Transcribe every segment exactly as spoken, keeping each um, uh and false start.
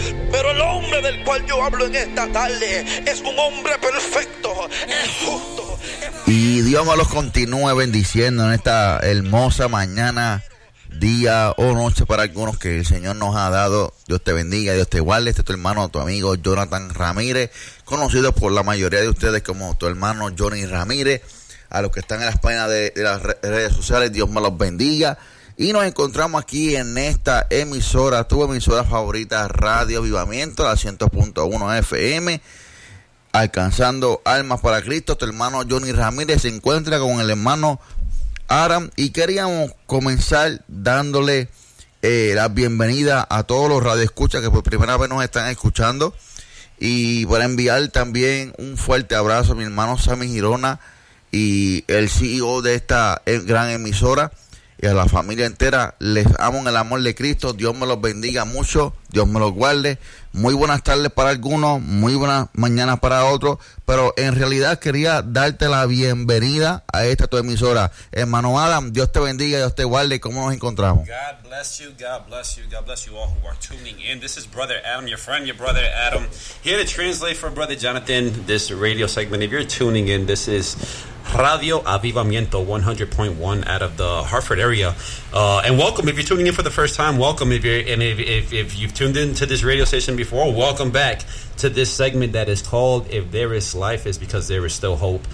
Pero el hombre del cual yo hablo en esta tarde es un hombre perfecto, es justo. Y Dios me los continúe bendiciendo en esta hermosa mañana, día o noche para algunos que el Señor nos ha dado. Dios te bendiga, Dios te guarde. Este es tu hermano, tu amigo Jonathan Ramírez, conocido por la mayoría de ustedes como tu hermano Johnny Ramírez. A los que están en las páginas de, de las redes sociales, Dios me los bendiga. Y nos encontramos aquí en esta emisora, tu emisora favorita, Radio Avivamiento, la cien punto uno F M, alcanzando almas para Cristo. Tu hermano Johnny Ramírez se encuentra con el hermano Aram y queríamos comenzar dándole eh, la bienvenida a todos los radioescuchas que por primera vez nos están escuchando, y para enviar también un fuerte abrazo a mi hermano Sammy Girona y el C E O de esta gran emisora, y a la familia entera. Les amo en el amor de Cristo. Dios me los bendiga mucho, Dios me los guarde. Muy buenas tardes para algunos, muy buenas mañanas para otros, pero en realidad quería darte la bienvenida a esta tu emisora. Hermano Adam, Dios te bendiga, Dios te guarde. ¿Cómo nos encontramos? God bless you, God bless you, God bless you all who are tuning in. This is Brother Adam, your friend, your brother Adam, here to translate for Brother Jonathan this radio segment. If you're tuning in, this is Radio Avivamiento one hundred point one out of the Hartford area. Uh, and welcome if you're tuning in for the first time. Welcome if you're and if, if, if you've tuned into this radio station before. Welcome back to this segment that is called "If There Is Life, Is Because There Is Still Hope,"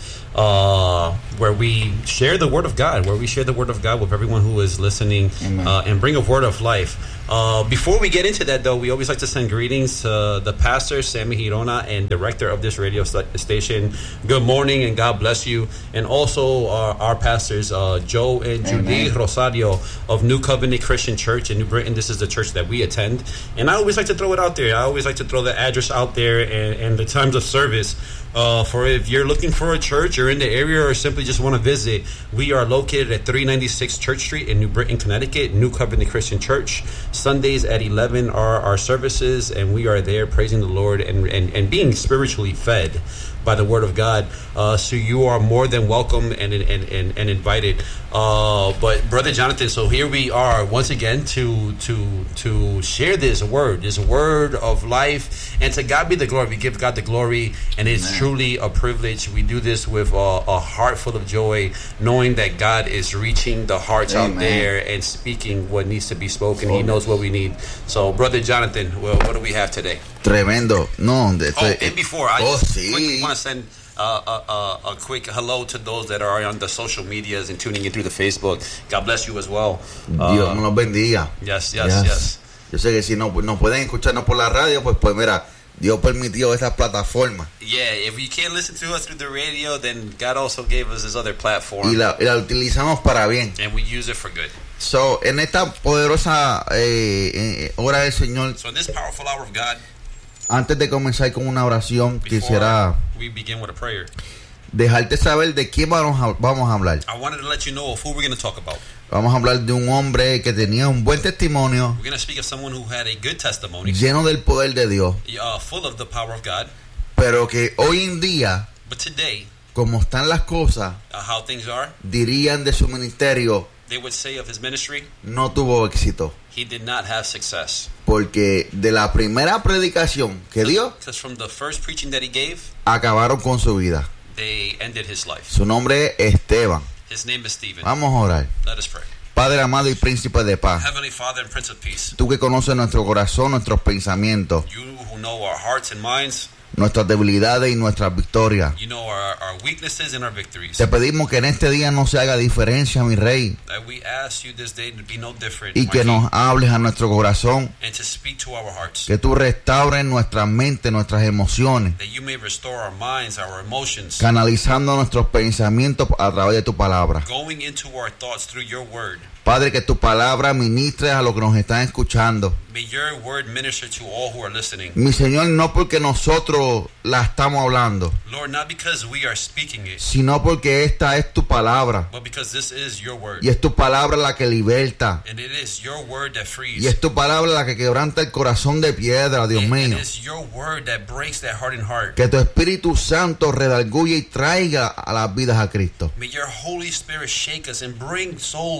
uh, where we share the Word of God, where we share the Word of God with everyone who is listening, uh, and bring a word of life. Uh, before we get into that, though, we always like to send greetings to the pastor, Sammy Girona, and director of this radio st- station. Good morning and God bless you. And also our, our pastors, uh, Joe and Judy Amen. Rosario of New Covenant Christian Church in New Britain. This is the church that we attend. And I always like to throw it out there. I always like to throw the address out there and, and the times of service. Uh, for if you're looking for a church or in the area or simply just want to visit, we are located at three ninety-six Church Street in New Britain, Connecticut, New Covenant Christian Church. Sundays at eleven are our services, and we are there praising the Lord and, and, and being spiritually fed by the Word of God. Uh, so you are more than welcome and and, and, and invited. Uh, but Brother Jonathan, so here we are once again to to to share this word, this word of life, and to God be the glory. We give God the glory, and it's Amen. Truly a privilege. We do this with a, a heart full of joy, knowing that God is reaching the hearts Amen. Out there and speaking what needs to be spoken. He knows what we need. So, Brother Jonathan, well, what do we have today? Tremendo. No, de, oh, and before I oh, just sí. quickly want to send uh, a, a, a quick hello to those that are on the social medias and tuning in through the Facebook. God bless you as well. Dios uh, me los bendiga. Yes, yes, yes, yes. Yo sé que si no nos pueden escucharnos por la radio, pues pues mira, Dios permitió esta plataforma. Yeah, if you can't listen to us through the radio, then God also gave us this other platform. Y la, y la utilizamos para bien. And we use it for good. So, en esta poderosa eh, eh, hora del Señor, so in this powerful hour of God, antes de comenzar con una oración, quisiera we begin with a prayer. Dejarte saber de quién vamos a, vamos a hablar. I wanted to let you know of who we're going to talk about. Vamos a hablar de un hombre que tenía un buen testimonio, we're going to speak of someone who had a good testimony, lleno del poder de Dios, uh, full of the power of God, pero que hoy en día, but today, como están las cosas, uh, how things are, dirían de su ministerio, they would say of his ministry, no tuvo éxito. He did not have success. Porque de la primera predicación que dio, because from the first preaching that he gave, acabaron con su vida. They ended his life. Su nombre es Esteban. His name is Stephen. Vamos a orar. Let us pray. Padre amado y príncipe de paz, Heavenly Father and Prince of Peace, tú que conoces nuestro corazón, nuestros pensamientos, you who know our hearts and minds, nuestras debilidades y nuestras victorias. You know our, our weaknesses and our victories. Te pedimos que en este día no se haga diferencia, mi Rey, That we ask you this day to be no different, y my que King, nos hables a nuestro corazón, and to speak to our hearts, que tú restaures nuestra mente, nuestras emociones, that you may restore our minds, our emotions, canalizando nuestros pensamientos a través de tu palabra. going into our thoughts through your word. Padre, que tu palabra ministre a los que nos están escuchando. May your word minister to all who are listening. Mi Señor, no porque nosotros la estamos hablando, Lord, not because we are speaking it, sino porque esta es tu palabra. but because this is your word. Y es tu palabra la que liberta. And it is your word that frees. Y es tu palabra la que quebranta el corazón de piedra, Dios and, mío. and it's your word that breaks that hardened heart. Que tu Espíritu Santo redarguye y traiga a las vidas a Cristo. May your Holy Spirit shake us and bring souls to you.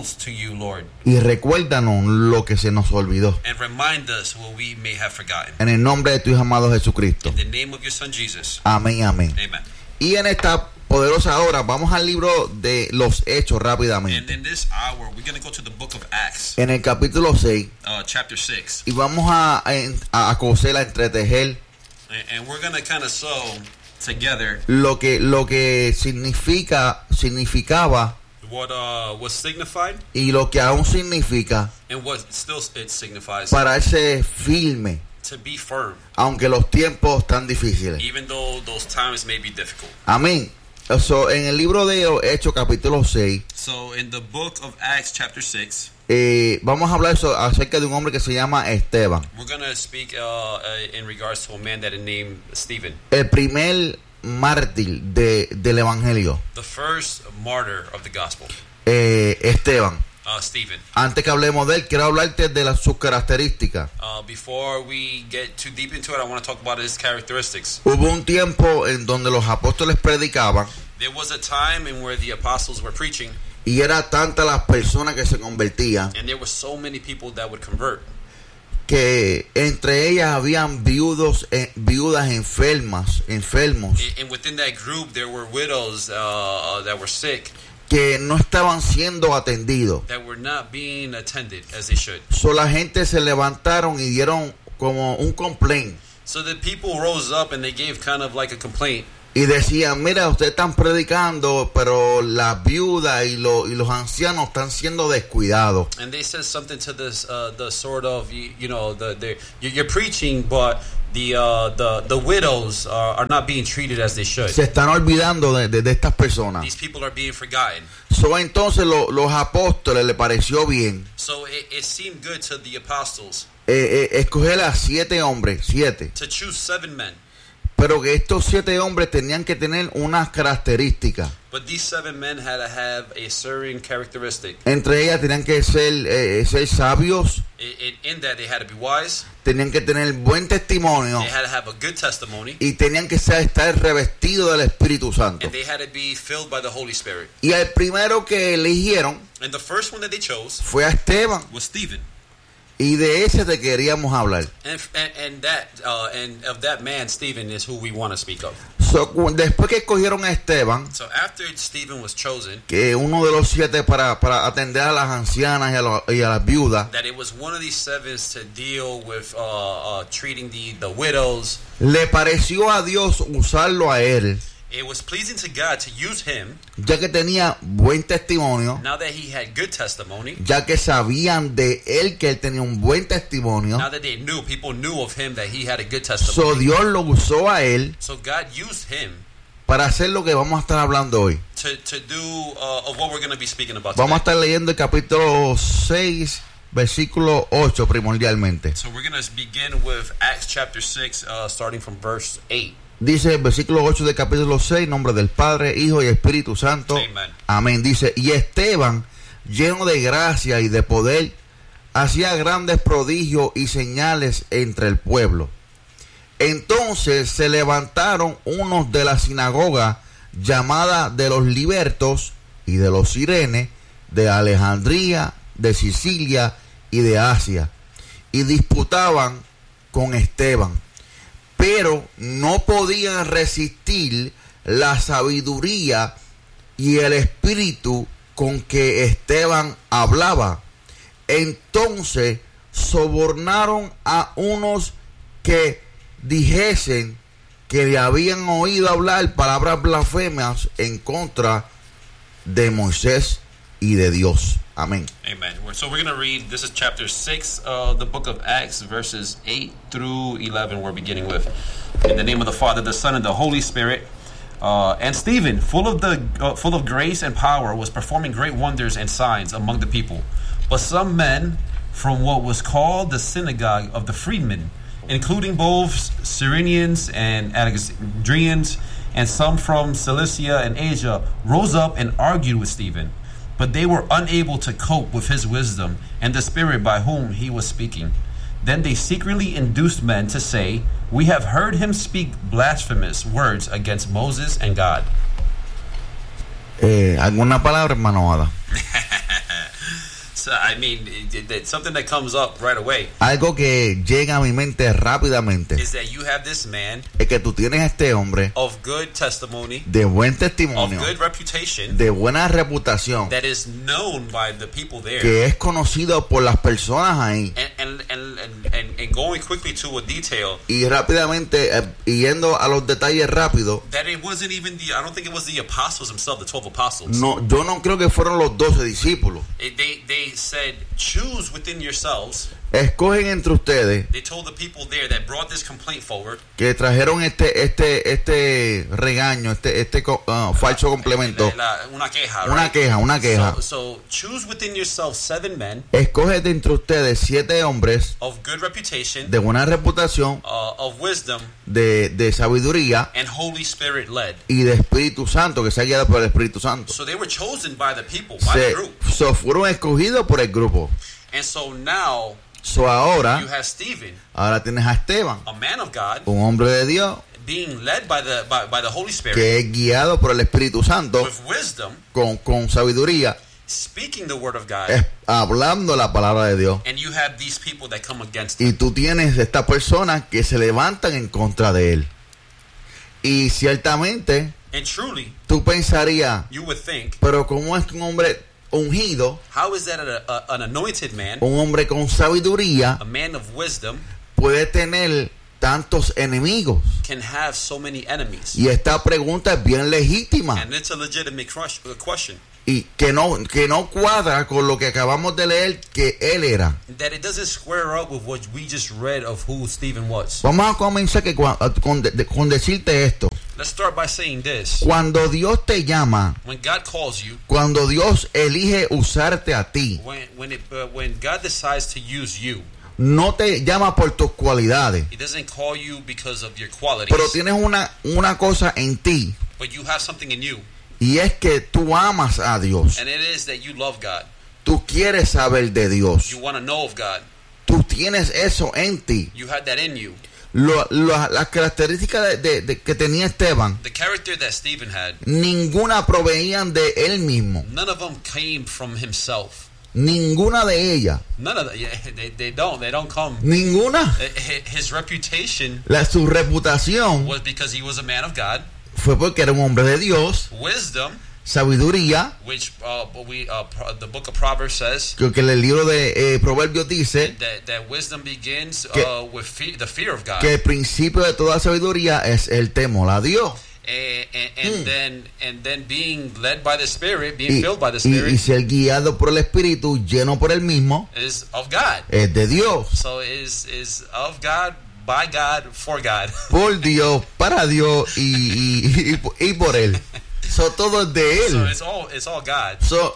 you, Lord. Y recuérdanos lo que se nos olvidó. And remind us what we may have forgotten. En el nombre de tu Hijo amado Jesucristo. In the name of your Son, Jesus. Amén, amén. Amen. Y en esta poderosa hora vamos al libro de los Hechos And rápidamente. in this hour, we're going to go to the book of Acts, En el capítulo seis. uh, chapter six. Y vamos a, a, a coser, a entretejer And, and we're going to kind of sew together lo que, lo que significa, significaba what uh, was signified y lo que aún significa and what still it signifies pararse firme, to be firm, aunque los tiempos están difíciles. even though those times may be difficult. Amén. So, en el libro de Hechos capítulo seis, So in the book of Acts chapter six, eh, vamos a hablar so, acerca de un hombre que se llama Esteban, we're going to speak uh, uh, in regards to a man that is named Stephen, el primer mártir de, del evangelio. the first martyr of the gospel. eh, Esteban. Uh, Stephen. Antes que hablemos de él, quiero hablarte de las, sus características. Uh, before we get too deep into it, I want to talk about his characteristics. Hubo un tiempo en donde los apóstoles predicaban There was a time in where the apostles were preaching, y era tanta las personas que se convertían and there were so many people that would convert. que entre ellas habían viudos, eh, viudas enfermas, enfermos, And, and within that group, there were widows uh, uh, that were sick, que no estaban siendo atendidos. that were not being attended as they should. So, la gente se levantaron y dieron como un complaint So the people rose up and they gave kind of like a complaint. y decían, mira, ustedes están predicando, pero las viudas y, lo, y los ancianos están siendo descuidados. And they said something to this, uh, the sort of, you, you know, the, the you're you're preaching, but the uh, the the widows are, are not being treated as they should. Se están olvidando de, de, de estas personas. These people are being forgotten. So, entonces lo, los apóstoles le pareció bien So it, it seemed good to the apostles eh, eh, escoger a siete hombres, siete. to choose seven men. Pero que estos siete hombres tenían que tener unas características. But these seven men had to have a certain characteristic. Entre ellas tenían que ser, eh, ser sabios, In, in, in that they had to be wise, tenían que tener buen testimonio they had to have a good testimony, y tenían que ser, estar revestidos del Espíritu Santo. and they had to be filled by the Holy Spirit. Y el primero que eligieron And the first one that they chose fue a Esteban. was Stephen. Y de ese te queríamos hablar. And, and, and that uh, and of that man, Stephen, is who we want to speak of. So, cu- después que escogieron a Esteban, So after Stephen was chosen, que uno de los siete para, para atender a las ancianas y a, los- y a las viudas, that it was one of these sevens to deal with uh, uh, treating the, the widows. le pareció a Dios usarlo a él, It was pleasing to God to use him ya que tenía buen testimonio, now that he had good testimony, ya que sabían de él que él tenía un buen testimonio. now that they knew, people knew of him that he had a good So, testimony. Dios lo usó a él So God used him para hacer lo que vamos a estar hablando hoy. to, to do uh, of what we're going to be speaking about Vamos a today. estar leyendo el capítulo seis, versículo ocho primordialmente. So we're going to begin with Acts chapter six, uh, starting from verse eight. Dice el versículo ocho del capítulo seis, nombre del Padre, Hijo y Espíritu Santo. Amen. Amén. Dice, y Esteban, lleno de gracia y de poder, hacía grandes prodigios y señales entre el pueblo. Entonces se levantaron unos de la sinagoga llamada de los libertos y de los sirenes, de Alejandría, de Sicilia y de Asia, y disputaban con Esteban, pero no podían resistir la sabiduría y el espíritu con que Esteban hablaba. Entonces sobornaron a unos que dijesen que le habían oído hablar palabras blasfemas en contra de Moisés y de Dios. Amén. Amen. So we're going to read, this is chapter six of the book of Acts, verses eight through eleven we're beginning with. In the name of the Father, the Son, and the Holy Spirit. Uh, and Stephen, full of the uh, full of grace and power, was performing great wonders and signs among the people. But some men from what was called the synagogue of the freedmen, including both Cyrenians and Alexandrians, and some from Cilicia and Asia, rose up and argued with Stephen. But they were unable to cope with his wisdom and the spirit by whom he was speaking. Then they secretly induced men to say, "We have heard him speak blasphemous words against Moses and God." Eh, ¿Alguna palabra, hermano Ada? So, I mean, it, it, something that comes up right away Algo que llega a mi mente rápidamente is that you have this man es que tú tienes a este hombre of good testimony, de buen of testimonio, good reputation, de buena reputación, that is known by the people there. que es conocido por las personas ahí. And, and, and, and, and, and going quickly to a detail, Y rápidamente, eh, yendo a los detalles rápido, that it wasn't even the, I don't think it was the apostles themselves, the twelve apostles. no, yo no creo que fueron los doce discípulos. It, they, they said, choose within yourselves. Escogen entre ustedes They told the people there that brought this complaint forward, que trajeron este este este regaño, este este co- uh, falso complemento, la- la- una queja, una right? queja, una queja. So, so choose within yourselves seven men Escoge de entre ustedes siete hombres of good reputation, de buena reputación, uh, of wisdom, de, de sabiduría and Holy Spirit led. y de Espíritu Santo, que sea guiado por el Espíritu Santo. So they were chosen by the people, by the Se, group. so fueron escogidos por el grupo. And so now So ahora, you have Stephen, ahora tienes a Esteban, a man of God, un hombre de Dios being led by the by, by the Holy Spirit que es guiado por el Espíritu Santo with wisdom, con, con sabiduría, speaking the word of God. es, hablando la palabra de Dios. And you have these people that come against him. Y tú tienes estas personas que se levantan en contra de él. Y ciertamente And truly, tú pensarías, you would think, pero ¿cómo es que un hombre ungido, how is that a, a, an anointed man, un hombre con sabiduría, a man of wisdom, puede tener tantos enemigos? can have so many enemies? Y esta pregunta es bien legítima And it's a legitimate crush, uh, question. y que no, que no cuadra con lo que acabamos de leer que él era. That it doesn't square up with what we just read of who Stephen was. Vamos a comenzar que cua- con, de- con decirte esto. Let's start by saying this. Cuando Dios te llama, When God calls you, cuando Dios elige usarte a ti, when when it uh, when God decides to use you, no te llama por tus cualidades, He doesn't call you because of your qualities, pero tienes una, una cosa en ti, but you have something in you, y es que tú amas a Dios. and it is that you love God. Tú quieres saber de Dios. You want to know of God. Tú tienes eso en ti. You have that in you. Lo- lo- las características de, de- de- que tenía Esteban, The character that Stephen had, ninguna proveían de él mismo. none of them came from himself. Ninguna de ellas. None of them. Yeah, they, they don't. They don't come. Ninguna. His reputation La, su reputación was because he was a man of God. fue porque era un hombre de Dios, Wisdom, sabiduría, which uh, we uh, pro- the book of Proverbs says que que el libro de eh, Proverbios dice that, that wisdom begins Que- uh, with fe- the fear of God, que el principio de toda sabiduría es el temor a Dios. and, and, and Hmm. then and then being led by the Spirit, being Y, filled by the y- Spirit, y ser guiado por el Espíritu, lleno por él mismo, is of God. es de Dios. So is is of God, by God, for God. Por Dios, para Dios y, y, y- y por él. So, todo es de So él. it's all it's all God. So,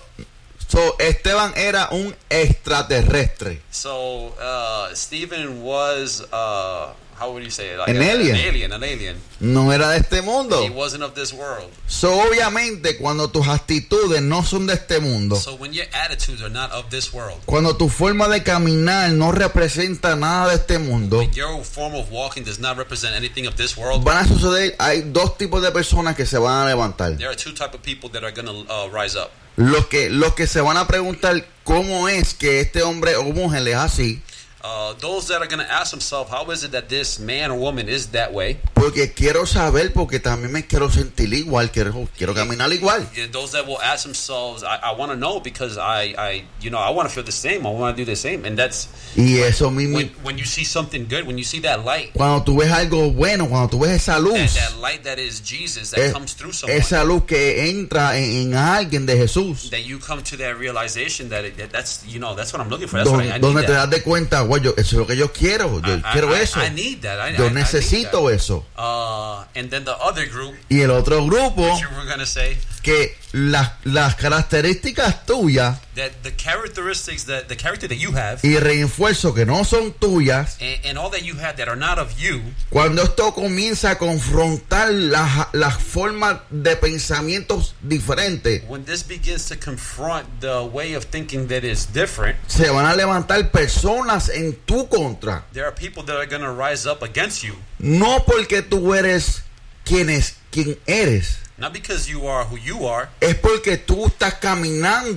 so Esteban era un extraterrestre. So uh, Stephen was uh, how would you say it? Like An a- alien. An alien. An alien. No era de este mundo. He wasn't of this world. So, obviamente, cuando tus actitudes no son de este mundo, So when your attitudes are not of this world, cuando tu forma de caminar no representa nada de este mundo, when your form of walking does not represent anything of this world, van a suceder, hay dos tipos de personas que se van a levantar. there are two type of people that are going to uh, rise up. Los que, los que se van a preguntar cómo es que este hombre o mujer es así, Uh, those that are going to ask themselves, how is it that this man or woman is that way? porque quiero saber, porque también me quiero sentir igual, quiero, quiero caminar igual. Yeah, those that will ask themselves, I, I want to know because I, I, you know, I want to feel the same. I want to do the same. And that's Y eso mismo, when, when you see something good, when you see that light, cuando tú ves algo bueno, cuando tú ves esa that, luz, that light that is Jesus that es- comes through someone, esa luz que entra en, en alguien de Jesús, that you come to that realization that, it, that that's, you know, that's what I'm looking for. That's what I, I donde, need donde te that. das de cuenta, güey, yo- eso es lo que yo quiero, yo I, quiero I, eso, I need that. I, yo I, I need necesito that. eso. Uh, and then the other group, Y el otro grupo, which you were going to say, que las, las características tuyas that the characteristics that the character that you have y refuerzo que no son tuyas, and, and all that you have that are not of you, cuando esto comienza a confrontar las, las formas de pensamientos diferentes, when this begins to confront the way of thinking that is different, se van a levantar personas en tu contra. there are people that are going to rise up against you, No porque tú eres quien es quien eres, not because you are who you are, es porque tú estás caminando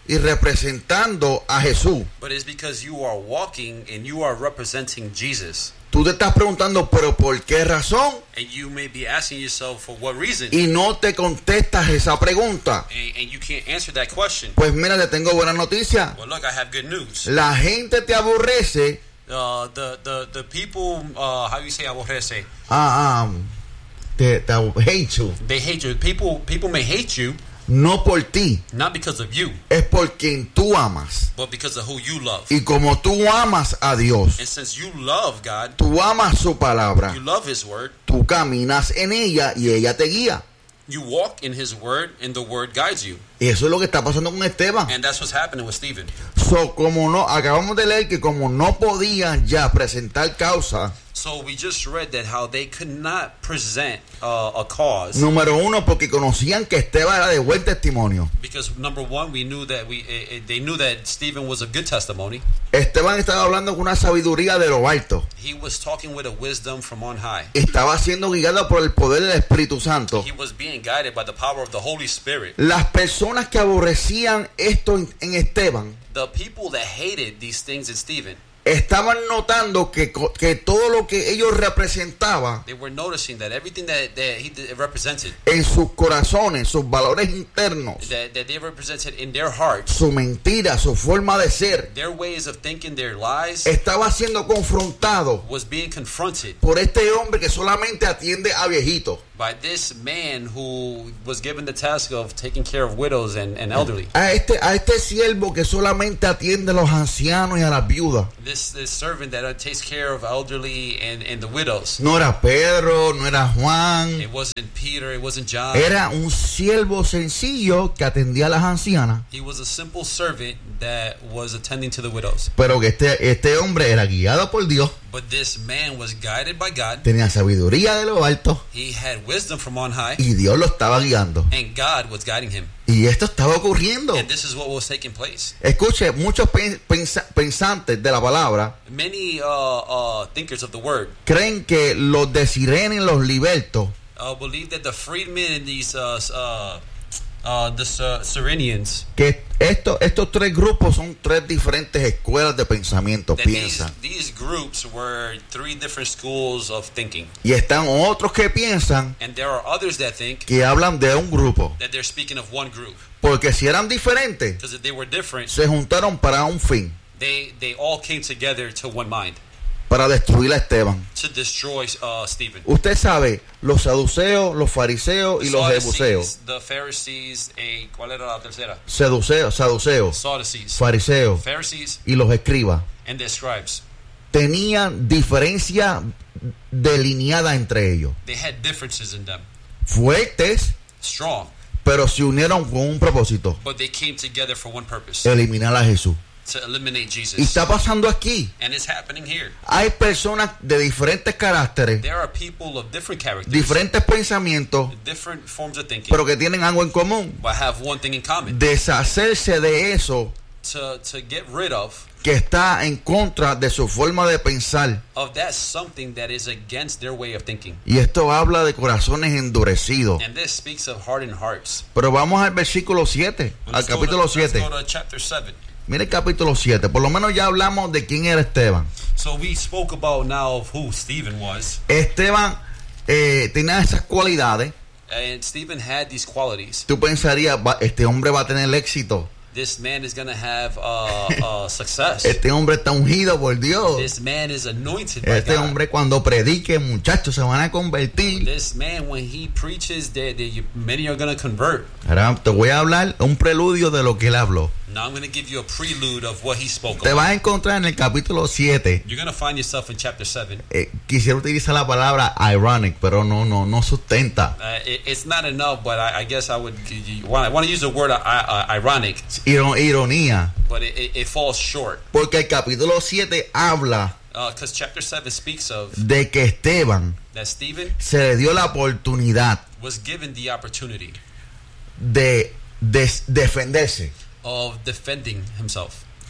y representando a Jesús. But it's because you are walking and you are representing Jesus. Tú te estás preguntando, pero ¿por qué razón? And you may be asking yourself for what reason. Y no te contestas esa pregunta. And, and you can't answer that question. Pues mira, te tengo buena noticia. Well, look, I have good news. La gente te aborrece. Uh, the, the, the people, uh, how you say aborrece? Ah, ah, te, te hate you. They hate you. People, people may hate you. No por ti, not because of you, es por quien tú amas. but because of who you love. Y como tú amas a Dios, And since you love God, tú amas su palabra, you love His Word, tú caminas en ella y ella te guía. you walk in His Word, and the Word guides you. Y eso es lo que está pasando con Esteban. And that's what's happening with Stephen. So, como no, acabamos de leer que como no podían ya presentar causa. So we just read that how they could not present uh, a cause. Número uno, porque conocían que Esteban era de buen testimonio. Because number one, we knew that we uh, they knew that Stephen was a good testimony. Esteban estaba hablando con una sabiduría de lo alto. He was talking with a wisdom from on high. Estaba siendo guiado por el poder del Espíritu Santo. He was being guided by the power of the Holy Spirit. Las personas que aborrecían esto en, en Esteban, The people that hated these things in Stephen, estaban notando que, que todo lo que ellos representaban they were noticing that everything that, that he did, represented, en sus corazones, sus valores internos, that, that they represented in their hearts, su mentira, su forma de ser, their ways of thinking, their lies, estaba siendo confrontado was being confronted por este hombre que solamente atiende a viejitos. by this man who was given the task of taking care of widows and, and elderly. A este, a este siervo que solamente atiende a los ancianos y a las viudas. This, this servant that uh, takes care of elderly and, and the widows. No era Pedro, no era Juan. It wasn't Peter, it wasn't John. Era un siervo sencillo que atendía a las ancianas. He was a simple servant that was attending to the widows. Pero que este, este hombre era guiado por Dios. But this man was guided by God. Tenía sabiduría de lo alto. He had wisdom from on high. Y Dios lo estaba guiando. And God was guiding him. Y esto estaba ocurriendo. And this is what was taking place. Escuche, muchos pensa, pensantes de la palabra Many uh, uh, thinkers of the word creen que los de Sirene y los libertos uh, believe that the freedmen and these uh, uh, uh, the uh, Cyrenians, que esto, estos tres grupos son tres diferentes escuelas de pensamiento, that piensan. these, these groups were three different schools of thinking. Y están otros que piensan And there are others that think que hablan de un grupo. that they're speaking of one group. Porque si eran diferentes, Because if they were different, se juntaron para un fin, they, they all came together to one mind, para destruir a Esteban. to destroy uh, Stephen. Usted sabe, los saduceos, los fariseos y los jebuseos. The Pharisees, eh, ¿cuál era la tercera? Seduceos, saduceos, Sadducees, fariseos Pharisees, y los escribas and the scribes. tenían diferencia delineada entre ellos. They had differences in them, Fuertes, strong, pero se unieron con un propósito: but they came together for one purpose, eliminar a Jesús. to eliminate Y Jesus. está pasando aquí. And it's happening here. Hay personas de diferentes caracteres, There are people of different characters, diferentes pensamientos, different forms of thinking, pero que tienen algo en común: but have one thing in common. deshacerse de eso To, to get rid of, que está en contra de su forma de pensar. of that something that is against their way of thinking. Y esto habla de corazones endurecidos. And this speaks of hardened hearts. Pero vamos al versículo siete, al Let's go to- capítulo let's siete. go to chapter seven. Mire el capítulo siete. Por lo menos ya hablamos de quién era Esteban. So we spoke about now of who Stephen was. Esteban eh, tenía esas cualidades. And Stephen had these qualities. Tú pensarías, va, este hombre va a tener éxito. This man is going to have uh, uh, success. Este hombre está ungido por Dios. This man is anointed by Este God. hombre cuando predique, muchachos, se van a convertir. This man, when he preaches, they, they, many are going to convert. Ahora te voy a hablar un preludio de lo que él habló. Now I'm going to give you a prelude of what he spoke Te about. vas a encontrar en el capítulo siete. You're going to find yourself in chapter seven. Eh, quisiera utilizar la palabra ironic, pero no, no, no sustenta. Uh, it, it's not enough, but I, I guess I would you want, I want to use the word uh, uh, ironic, Iro- Ironía. but it, it, it falls short. Porque el capítulo siete habla Because uh, chapter seven speaks of de que Esteban that Stephen se le dio la oportunidad was given the opportunity de, de defenderse. of defending himself.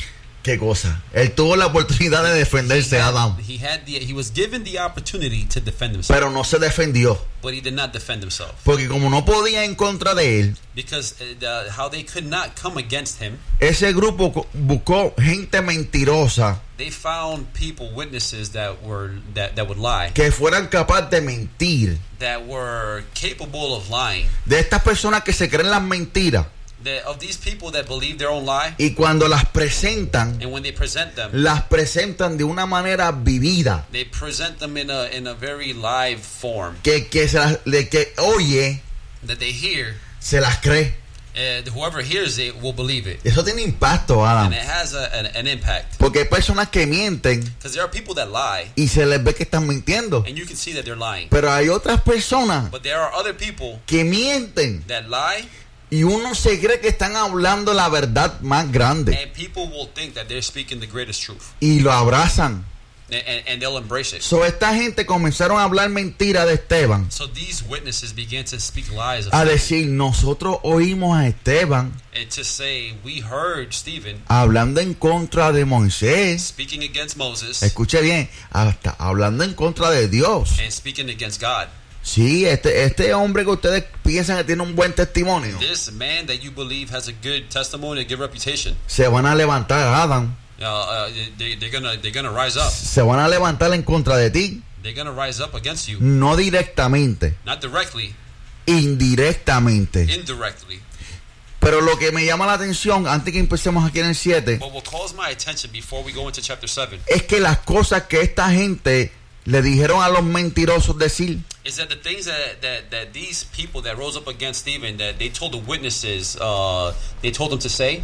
¿Qué cosa? Él tuvo la oportunidad de defenderse, he had, Adam, he had the he was given the opportunity to defend himself, pero no se defendió. but he did not defend himself Porque como no podía en contra de él, because uh, the, how they could not come against him. ese grupo co- buscó gente mentirosa They found people, witnesses that were that, that would lie, que fueran capaces de mentir. that were capable of lying. De estas personas que se creen las mentiras That of these people that believe their own lie, y cuando las presentan, and when they present them, las presentan de una manera vivida. they present them in a in a very live form Que, que, se las, de que oye, that they hear. se las cree. Uh, whoever hears it will believe it, Eso tiene impacto, Adam. and it has a, an, an impact. Porque hay personas que mienten Because there are people that lie, y se les ve que están mintiendo. and you can see that they're lying. Pero hay otras personas But there are other people que mienten that lie, y uno se cree que están hablando la verdad más grande and people will think that they're speaking the greatest truth, y lo abrazan. and, and, and they'll embrace it. So, esta gente comenzaron a hablar mentira de Esteban, So these witnesses began to speak lies of a Stephen, decir, nosotros oímos a Esteban and to say, we heard Stephen hablando en contra de Moisés. speaking against Moses Escuche bien, hasta hablando en contra de Dios. and speaking against God. Sí, este, este hombre que ustedes piensan que tiene un buen testimonio, This man that you believe has a good testimony, a good reputation, se van a levantar, Adam, uh, uh, they, they're gonna they're gonna rise up. se van a levantar en contra de ti, They're gonna rise up against you, no directamente, not directly, indirectamente. indirectly. Pero lo que me llama la atención, antes que empecemos aquí en el siete, But what calls my attention before we go into chapter seven es que las cosas que esta gente le dijeron a los mentirosos decir, is that the things that, that, that these people that rose up against Stephen, that they told the witnesses, uh, they told them to say,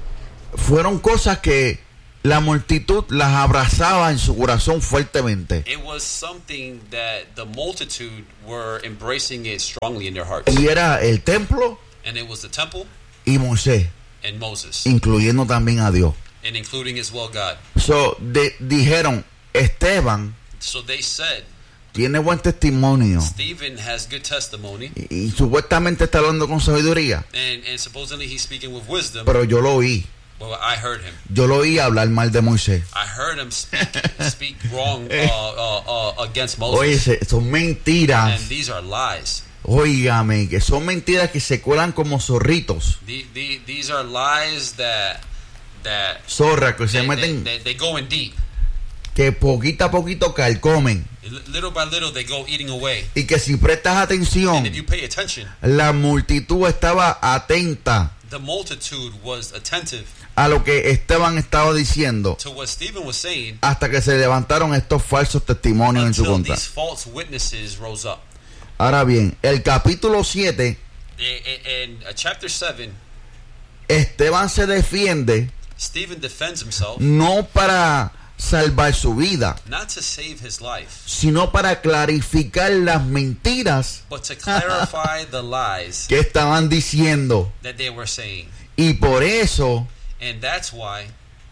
fueron cosas que la multitud las abrazaba en su corazón fuertemente. it was something that the multitude were embracing it strongly in their hearts. Y era el templo And it was the temple y Moisés, and Moses, incluyendo también a Dios. and including as well God. So, de- dijeron, Esteban So they said, tiene buen testimonio Stephen has good testimony, y, y supuestamente está hablando con sabiduría, and, and supposedly he's speaking with wisdom. pero yo lo oí. Well, I heard him. Yo lo oí hablar mal de Moisés. I heard him speak, speak wrong uh, uh, uh, against Oye, Moses. se- son mentiras. And these are lies. Óigame, que son mentiras que se cuelan como zorritos. The, the, these are lies that that Zorras que se they, meten, they, they, they go in deep. que poquito a poquito calcomen. Li- Little by little, they go eating away. Y que si prestas atención, And if you pay attention, la multitud estaba atenta the multitude was attentive a lo que Esteban estaba diciendo, to what Stephen was saying hasta que se levantaron estos falsos testimonios en su until contra. these false witnesses rose up. Ahora bien, el capítulo siete, In uh, chapter seven, Esteban se defiende Stephen defends himself no para salvar su vida, not to save his life, sino para clarificar las mentiras but to clarify the lies que estaban diciendo. that they were saying. Y por eso And that's why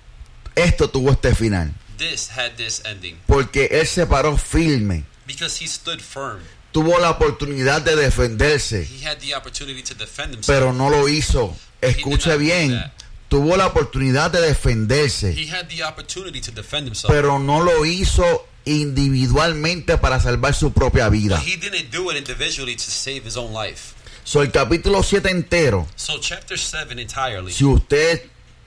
esto tuvo este final. this had this ending. Porque él se paró firme. Because he stood firm. Tuvo la oportunidad de defenderse, He had the opportunity to defend himself. pero no lo hizo. Escuche bien. Tuvo la oportunidad de defenderse, He had the opportunity to defend himself. pero no lo hizo individualmente para salvar su propia vida. But he didn't do it individually to save his own life. So, el capítulo siete entero, So chapter seven entirely, si usted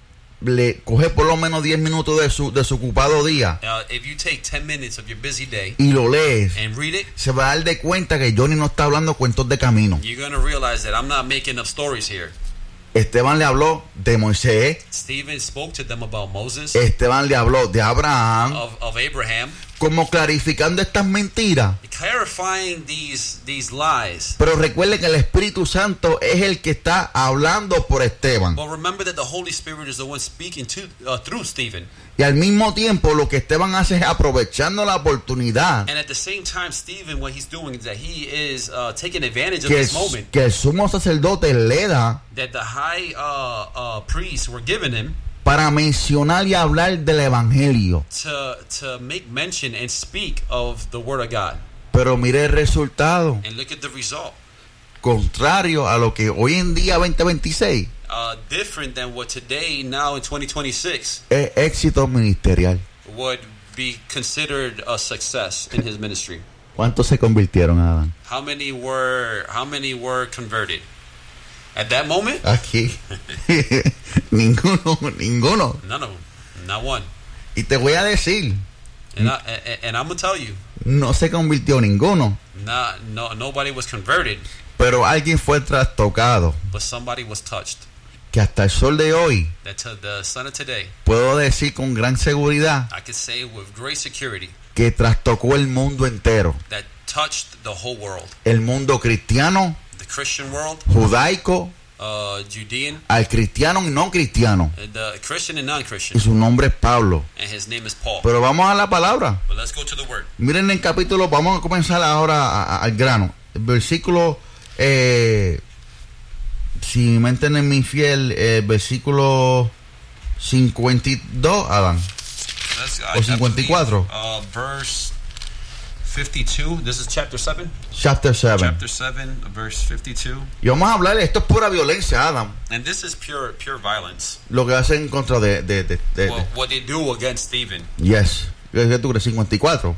le coge por lo menos diez minutos de su, de su ocupado día uh, if you take ten minutes of your busy day y lo lees, and read it, se va a dar de cuenta que Johnny no está hablando cuentos de camino. you're going to realize that I'm not making up stories here. Esteban le habló de Moisés, Stephen spoke to them about Moses, Esteban le habló de Abraham, of, of Abraham, como clarificando estas mentiras. clarifying these these lies. Pero recuerde que el Espíritu Santo es el que está hablando por Esteban. But remember that the Holy Spirit is the one speaking to uh, through Stephen. Y al mismo tiempo lo que Esteban hace es aprovechando la oportunidad And at the same time, Stephen, what he's doing is that he is uh, taking advantage of que el, this moment que el sumo sacerdote le da that the high uh, uh, priests were giving him para mencionar y hablar del Evangelio. to to make mention and speak of the Word of God. Pero mire el resultado, And look at the result. contrario a lo que hoy en día veinte veintiséis uh, different than what today, now in twenty twenty-six, es éxito ministerial. would be considered a success in his ministry. ¿Cuántos se convirtieron, Adán? How many were how many were converted at that moment? Aquí. ninguno, ninguno. None of them, not one. Y te voy a decir, And I and, and I'm gonna tell you, no se convirtió ninguno, not no nobody was converted, pero alguien fue trastocado, but somebody was touched. que hasta el sol de hoy That to the son of today, puedo decir con gran seguridad I could say with great security, que trastocó el mundo entero, that touched the whole world, el mundo cristiano, the Christian world, judaico, uh, Judean, al cristiano y no cristiano, the Christian and non-Christian, y su nombre es Pablo. and his name is Paul. Pero vamos a la palabra. But let's go to the word. Miren el capítulo, vamos a comenzar ahora a- a- al grano. El versículo, eh, si me entienden mi fiel, eh, versículo cincuenta y dos, Adán. Let's, O cincuenta y cuatro. Uh, verse fifty-two. This is chapter seven. Chapter seven. Chapter seven, verse fifty-two. Y vamos a hablar, esto es pura violencia, Adán. And this is pure pure violence. Lo que hacen en contra de... de, de, de- de- Well, what they do against Stephen. Yes. ¿Qué tú crees? cincuenta y cuatro.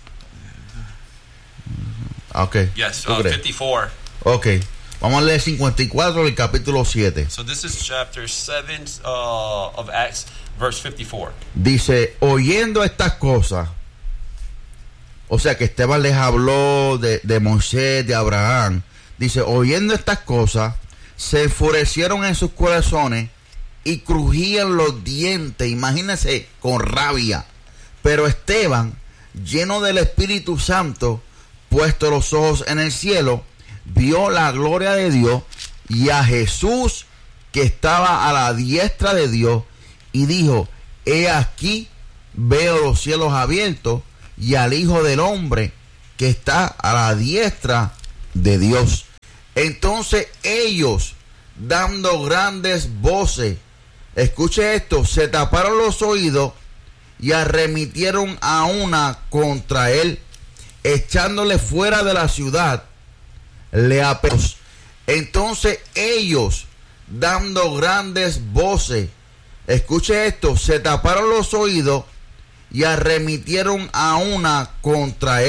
Ah, ok. Yes, ¿Tú uh, crees? fifty-four. Ok. Vamos a leer cincuenta y cuatro del capítulo siete. So this is chapter seven uh, of Acts, verse fifty-four. Dice, oyendo estas cosas, o sea que Esteban les habló de, de Moisés, de Abraham. Dice, oyendo estas cosas, se enfurecieron en sus corazones y crujían los dientes, imagínense, con rabia. Pero Esteban, lleno del Espíritu Santo, puesto los ojos en el cielo, vio la gloria de Dios y a Jesús que estaba a la diestra de Dios, y dijo, he aquí, veo los cielos abiertos y al Hijo del Hombre que está a la diestra de Dios. Entonces ellos, dando grandes voces, escuche esto, se taparon los oídos y arremitieron a una contra él, echándole fuera de la ciudad, le apedrearon. Entonces ellos, dando grandes voces, escuche esto, se taparon los oídos y arremitieron a una contra él.